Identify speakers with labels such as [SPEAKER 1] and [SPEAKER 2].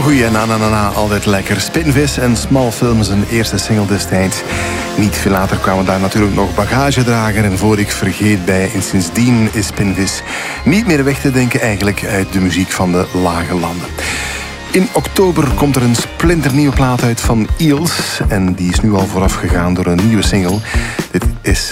[SPEAKER 1] Goeie, na, altijd lekker. Spinvis en Small Film, zijn eerste single destijds. Niet veel later kwamen daar natuurlijk nog Bagagedrager en Voor ik vergeet bij. En sindsdien is Spinvis niet meer weg te denken eigenlijk uit de muziek van de lage landen. In oktober komt er een splinternieuwe plaat uit van Eels. En die is nu al voorafgegaan door een nieuwe single. Dit